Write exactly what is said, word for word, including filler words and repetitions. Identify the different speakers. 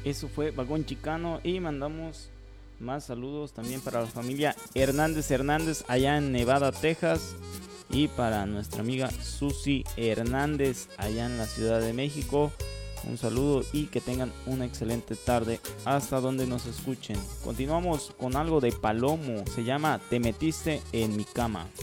Speaker 1: Eso fue Vagón Chicano y mandamos más saludos también para la familia Hernández Hernández allá en Nevada, Texas, y para nuestra amiga Susi Hernández allá en la Ciudad de México. Un saludo y que tengan una excelente tarde hasta donde nos escuchen. Continuamos con algo de Palomo, se llama Te metiste en mi cama.